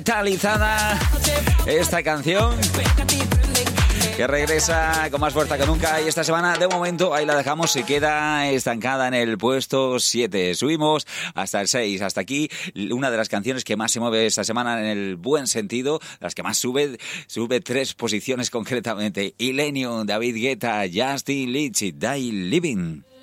Talizada esta canción que regresa con más fuerza que nunca, y esta semana de momento ahí la dejamos, se queda estancada en el puesto 7. Subimos hasta el 6, hasta aquí una de las canciones que más se mueve esta semana en el buen sentido, las que más sube 3 posiciones concretamente. Illenium, David Guetta, Justin Leach, Die Living.